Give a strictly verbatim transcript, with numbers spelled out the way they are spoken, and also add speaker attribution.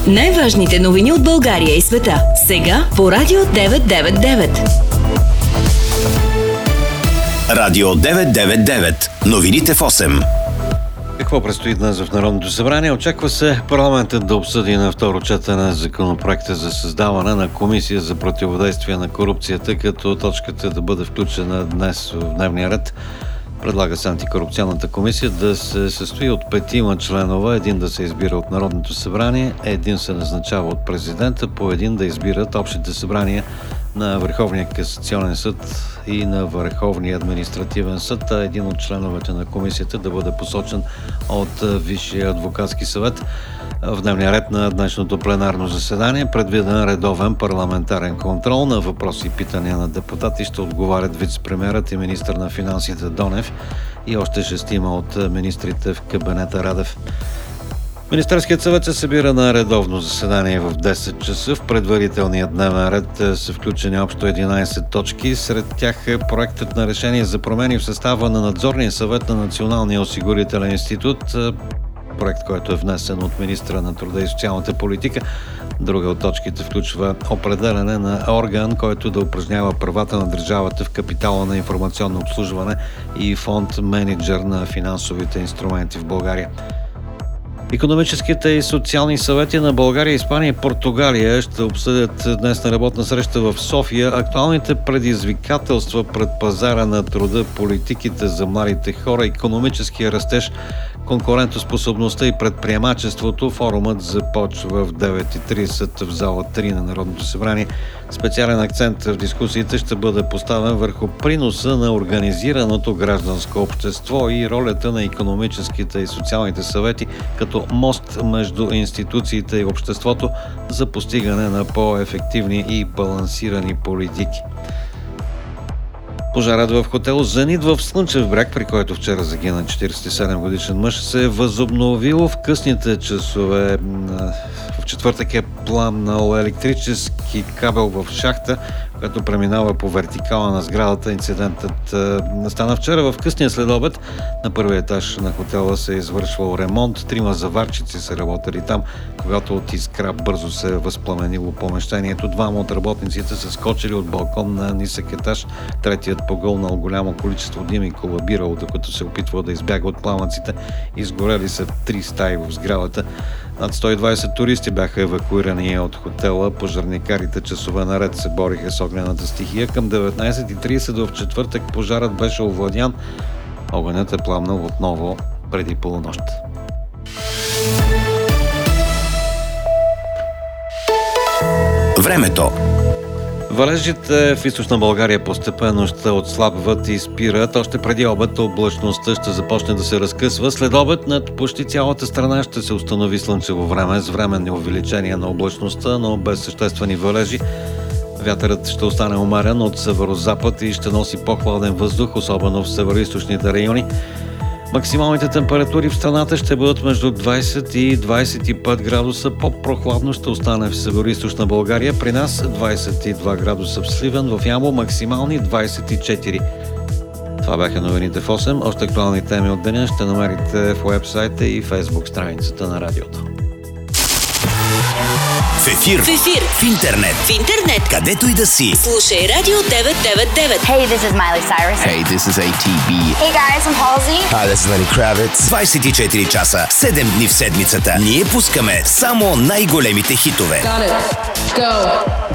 Speaker 1: Най-важните новини от България и света. Сега по Радио деветsto девет и девет.
Speaker 2: Радио деветsto девет и девет. Новините в осем.
Speaker 3: Какво предстои днес в Народното събрание? Очаква се парламентът да обсъди на второ четене законопроекта за създаване на комисия за противодействие на корупцията, като точката да бъде включена днес в дневния ред. Предлага се антикорупционната комисия да се състои от петима членове, един да се избира от Народното събрание, един се назначава от президента, по един да избират общите събрания на Върховния касационен съд и на Върховния административен съд, а един от членовете на комисията да бъде посочен от Висшия адвокатски съвет. В дневния ред на днешното пленарно заседание предвиден редовен парламентарен контрол. На въпроси и питания на депутати ще отговарят вице-премиерът и министър на финансите Донев и още шестима от министрите в кабинета Радев. Министерският съвет се събира на редовно заседание в десет часа. В предварителния дневен ред са включени общо единайсет точки. Сред тях е проектът на решение за промени в състава на надзорния съвет на Националния осигурителен институт. Проект, който е внесен от министра на труда и социалната политика. Друга от точките включва определяне на орган, който да упражнява правата на държавата в капитала на информационно обслужване и фонд менеджер на финансовите инструменти в България. Икономическите и социални съвети на България, Испания и Португалия ще обсъдят днес на работна среща в София актуалните предизвикателства пред пазара на труда, политиките за младите хора, икономическия растеж, конкурентоспособността и предприемачеството. Форумът започва в девет и трийсет в зала три на Народното събрание. Специален акцент в дискусиите ще бъде поставен върху приноса на организираното гражданско общество и ролята на икономическите и социалните съвети като мост между институциите и обществото за постигане на по-ефективни и балансирани политики. Пожарът в хотел Зенит в Слънчев бряг, при който вчера загина четирийсет и седем годишен мъж, се е възобновил в късните часове. В четвъртък е пламнал електрически кабел в шахта, която преминава по вертикала на сградата. Инцидентът е, стана вчера в късния следобед. На първия етаж на хотела се е извършвал ремонт. Трима заварчици са работили там, когато от искра бързо се е възпламенило помещението. Двама от работниците са скочили от балкон на нисък етаж. Третият погълнал голямо количество дим и колабирал, докато се опитва да избяга от пламъците. Изгорели са три стаи в сградата. Над сто и двайсет туристи бяха евакуирани от хотела. Пожарникарите часове наред се бориха с огнената стихия. Към деветнайсет и трийсет в четвъртък пожарът беше овладян. Огънят е пламнал отново преди полунощ.
Speaker 2: Времето.
Speaker 3: Валежите в източна България постепенно ще отслабват и спират. Още преди обед облачността ще започне да се разкъсва. След обед над почти цялата страна ще се установи слънчево време с временни увеличения на облачността, но без съществени валежи. Вятърът ще остане умерен от северозапад и ще носи по-хладен въздух, особено в североизточните райони. Максималните температури в страната ще бъдат между двайсет и двайсет и пет градуса. По-прохладно ще остане в североизточна България. При нас двайсет и два градуса в Сливен, в Ямбол максимални двайсет и четири. Това бяха новините в осем. Още актуални теми от деня ще намерите в уебсайта и фейсбук страницата на радиото.
Speaker 2: В ефир,
Speaker 1: В ефир,
Speaker 2: в интернет,
Speaker 1: в интернет,
Speaker 2: където и да си.
Speaker 1: слушай Радио деветsto девет и девет.
Speaker 4: Hey, this is Miley Cyrus.
Speaker 5: Hey, this is A T B.
Speaker 4: Hey guys, I'm Halsey.
Speaker 5: Hi, this is Lenny Kravitz.
Speaker 2: двайсет и четири часа, седем дни в седмицата. Ние пускаме само най-големите хитове.
Speaker 6: Got it. Go.